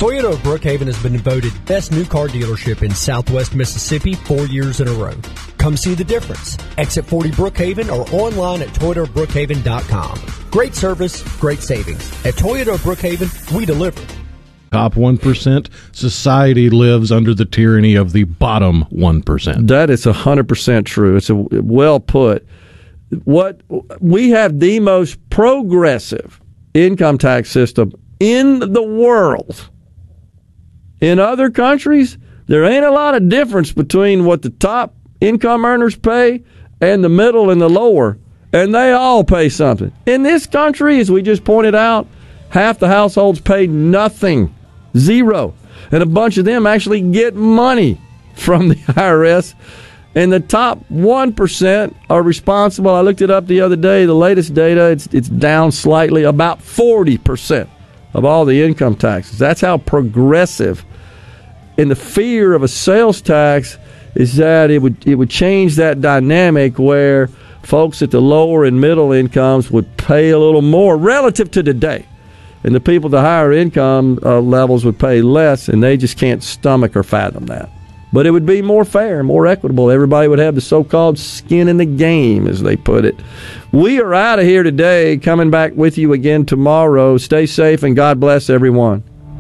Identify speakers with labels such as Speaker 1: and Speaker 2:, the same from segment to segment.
Speaker 1: Toyota of Brookhaven has been voted best new car dealership in Southwest Mississippi 4 years in a row. Come see the difference. Exit 40 Brookhaven or online at ToyotaofBrookhaven.com. Great service, great savings. At Toyota of Brookhaven, we deliver.
Speaker 2: Top 1%, society lives under the tyranny of the bottom 1%.
Speaker 3: That is 100% true. It's well put. What we have the most progressive income tax system in the world. In other countries, there ain't a lot of difference between what the top income earners pay and the middle and the lower, and they all pay something. In this country, as we just pointed out, half the households pay nothing, zero, and a bunch of them actually get money from the IRS. And the top 1% are responsible. I looked it up the other day. The latest data, it's down slightly, about 40% of all the income taxes. That's how progressive. And the fear of a sales tax is that it would change that dynamic where folks at the lower and middle incomes would pay a little more relative to today. And the people at the higher income levels would pay less, and they just can't stomach or fathom that. But it would be more fair, more equitable. Everybody would have the so-called skin in the game, as they put it. We are out of here today, coming back with you again tomorrow. Stay safe, and God bless everyone.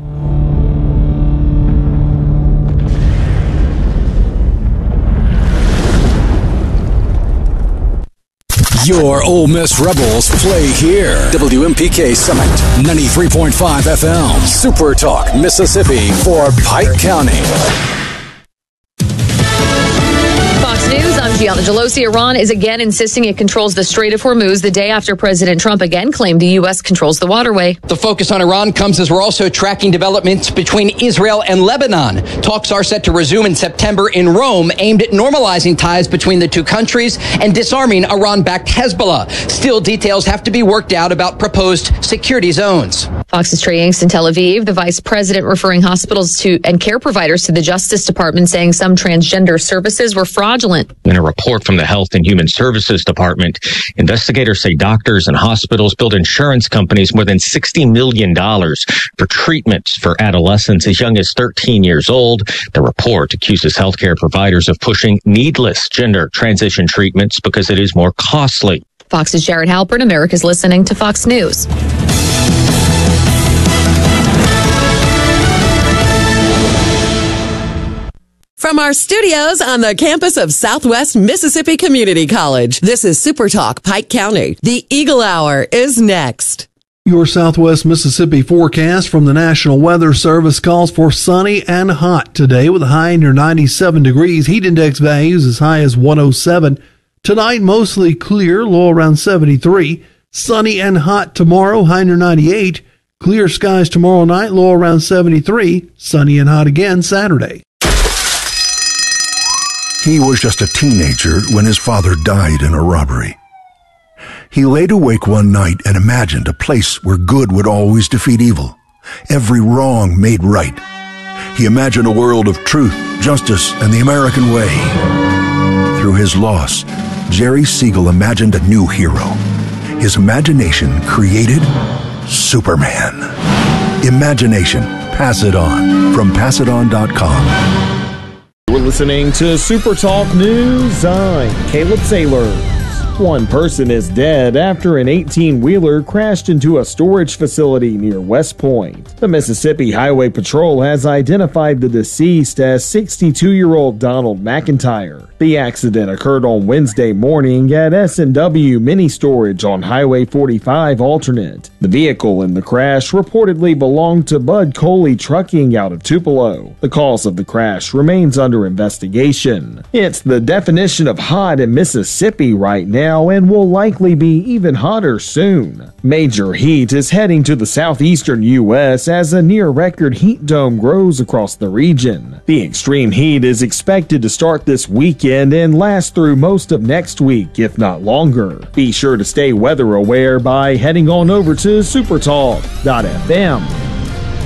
Speaker 4: Your Ole Miss Rebels play here. WMPK Summit, 93.5 FM. Super Talk, Mississippi for Pike County.
Speaker 5: Fox News, I'm Gianna Gelosi. Iran is again insisting it controls the Strait of Hormuz the day after President Trump again claimed the U.S. controls the waterway.
Speaker 6: The focus on Iran comes as we're also tracking developments between Israel and Lebanon. Talks are set to resume in September in Rome, aimed at normalizing ties between the two countries and disarming Iran-backed Hezbollah. Still, details have to be worked out about proposed security zones.
Speaker 5: Fox's Trey Yanks in Tel Aviv, the vice president referring hospitals to and care providers to the Justice Department, saying some transgender services were fraudulent.
Speaker 7: In a report from the Health and Human Services Department, investigators say doctors and hospitals billed insurance companies more than $60 million for treatments for adolescents as young as 13 years old. The report accuses healthcare providers of pushing needless gender transition treatments because it is more costly.
Speaker 5: Fox's Jared Halpern, America's listening to Fox News.
Speaker 8: From our studios on the campus of Southwest Mississippi Community College, this is Super Talk Pike County. The Eagle Hour is next.
Speaker 9: Your Southwest Mississippi forecast from the National Weather Service calls for sunny and hot today with a high near 97 degrees. Heat index values as high as 107. Tonight, mostly clear, low around 73. Sunny and hot tomorrow, high near 98. Clear skies tomorrow night, low around 73. Sunny and hot again Saturday.
Speaker 10: He was just a teenager when his father died in a robbery. He laid awake one night and imagined a place where good would always defeat evil, every wrong made right. He imagined a world of truth, justice, and the American way. Through his loss, Jerry Siegel imagined a new hero. His imagination created Superman. Imagination. Pass it on. From PassItOn.com.
Speaker 11: We're listening to Super Talk News. I'm Caleb Sailor. One person is dead after an 18-wheeler crashed into a storage facility near West Point. The Mississippi Highway Patrol has identified the deceased as 62-year-old Donald McIntyre. The accident occurred on Wednesday morning at S&W Mini Storage on Highway 45 alternate. The vehicle in the crash reportedly belonged to Bud Coley Trucking out of Tupelo. The cause of the crash remains under investigation. It's the definition of hot in Mississippi right now and will likely be even hotter soon. Major heat is heading to the southeastern U.S. as a near-record heat dome grows across the region. The extreme heat is expected to start this weekend and last through most of next week, if not longer. Be sure to stay weather aware by heading on over to supertalk.fm.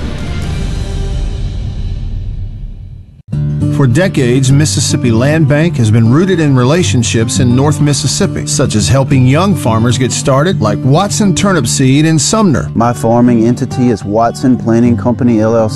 Speaker 12: For decades, Mississippi Land Bank has been rooted in relationships in North Mississippi, such as helping young farmers get started, like Watson Turnip Seed in Sumner.
Speaker 13: My farming entity is Watson Planting Company, LLC.